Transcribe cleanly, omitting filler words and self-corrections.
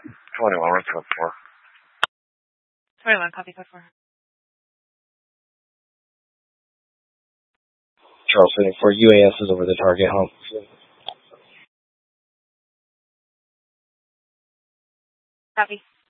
21, what's code 4? 21, copy code 4. Charles waiting for UAS is over the target home. Copy.